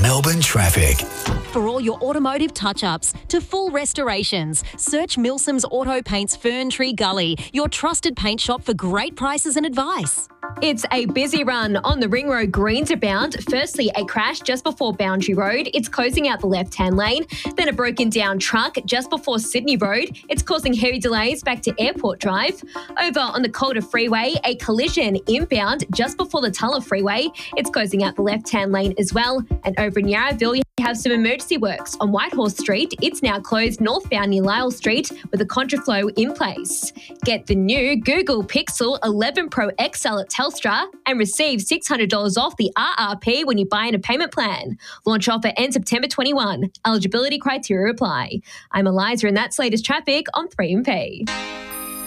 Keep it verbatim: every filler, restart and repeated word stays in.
Melbourne traffic. For all your automotive touch-ups to full restorations, search Milsom's Auto Paints Fern Tree Gully, your trusted paint shop for great prices and advice. It's a busy run on the Ring Road Greens are bound. Firstly, a crash just before Boundary Road. It's closing out the left-hand lane. Then a broken down truck just before Sydney Road. It's causing heavy delays back to Airport Drive. Over on the Calder Freeway, a collision inbound just before the Tulla Freeway. It's closing out the left-hand lane as well. And over in Yarraville, you have some emergency works on Whitehorse Street. It's now closed northbound near Lyle Street with a contraflow in place. Get the new Google Pixel eleven Pro X L at Telstra and receive six hundred dollars off the R R P when you buy in a payment plan. Launch offer ends September twenty-first. Eligibility criteria apply. I'm Eliza and that's latest traffic on three M P.